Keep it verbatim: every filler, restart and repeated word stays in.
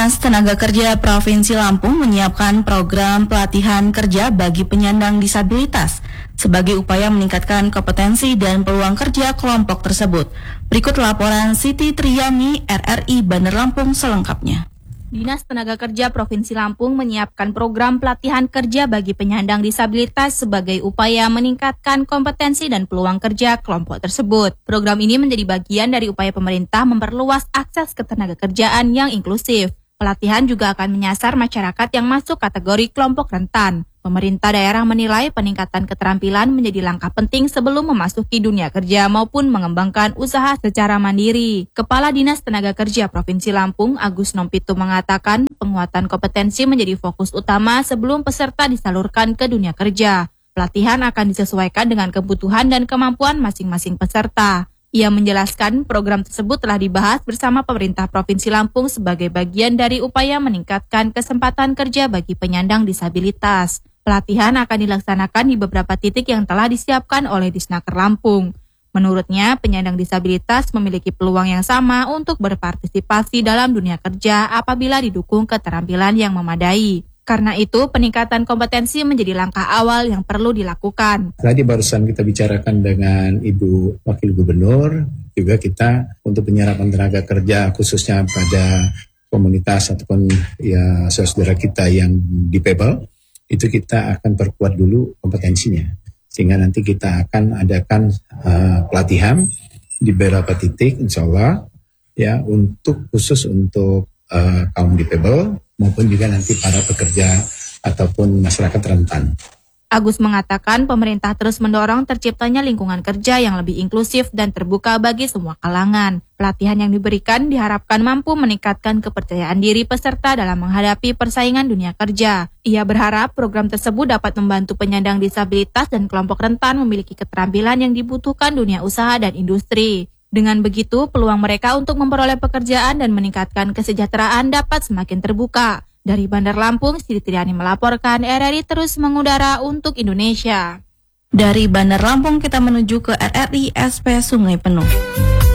Dinas Tenaga Kerja Provinsi Lampung menyiapkan program pelatihan kerja bagi penyandang disabilitas sebagai upaya meningkatkan kompetensi dan peluang kerja kelompok tersebut. Berikut laporan Siti Triyani, R R I Bandar Lampung selengkapnya. Dinas Tenaga Kerja Provinsi Lampung menyiapkan program pelatihan kerja bagi penyandang disabilitas sebagai upaya meningkatkan kompetensi dan peluang kerja kelompok tersebut. Program ini menjadi bagian dari upaya pemerintah memperluas akses ketenagakerjaan yang inklusif. Pelatihan juga akan menyasar masyarakat yang masuk kategori kelompok rentan. Pemerintah daerah menilai peningkatan keterampilan menjadi langkah penting sebelum memasuki dunia kerja maupun mengembangkan usaha secara mandiri. Kepala Dinas Tenaga Kerja Provinsi Lampung, Agus Nompito mengatakan penguatan kompetensi menjadi fokus utama sebelum peserta disalurkan ke dunia kerja. Pelatihan akan disesuaikan dengan kebutuhan dan kemampuan masing-masing peserta. Ia menjelaskan program tersebut telah dibahas bersama pemerintah Provinsi Lampung sebagai bagian dari upaya meningkatkan kesempatan kerja bagi penyandang disabilitas. Pelatihan akan dilaksanakan di beberapa titik yang telah disiapkan oleh Disnaker Lampung. Menurutnya, penyandang disabilitas memiliki peluang yang sama untuk berpartisipasi dalam dunia kerja apabila didukung keterampilan yang memadai. Karena itu, peningkatan kompetensi menjadi langkah awal yang perlu dilakukan. Tadi barusan kita bicarakan dengan Ibu Wakil Gubernur, juga kita untuk penyerapan tenaga kerja khususnya pada komunitas ataupun ya saudara kita yang difabel, itu kita akan perkuat dulu kompetensinya. Sehingga nanti kita akan adakan uh, pelatihan di beberapa titik, insya Allah, ya untuk khusus untuk uh, kaum difabel, maupun juga nanti para pekerja ataupun masyarakat rentan. Agus mengatakan pemerintah terus mendorong terciptanya lingkungan kerja yang lebih inklusif dan terbuka bagi semua kalangan. Pelatihan yang diberikan diharapkan mampu meningkatkan kepercayaan diri peserta dalam menghadapi persaingan dunia kerja. Ia berharap program tersebut dapat membantu penyandang disabilitas dan kelompok rentan memiliki keterampilan yang dibutuhkan dunia usaha dan industri. Dengan begitu, peluang mereka untuk memperoleh pekerjaan dan meningkatkan kesejahteraan dapat semakin terbuka. Dari Bandar Lampung, Siti Triyani melaporkan, R R I terus mengudara untuk Indonesia. Dari Bandar Lampung kita menuju ke R R I S P Sungai Penuh.